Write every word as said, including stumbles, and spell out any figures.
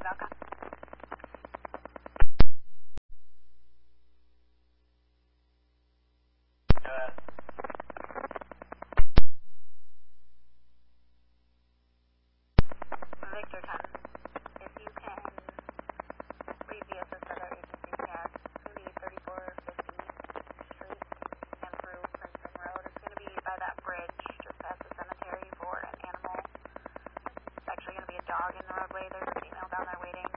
Alcon. Victor ten, if you can read the S S other agencies tab, it's going to be thirty-four fifty Street and through Princeton Road. It's going to be by that bridge just past the cemetery for an animal. It's actually going to be a dog in the roadway. There's a female down there waiting.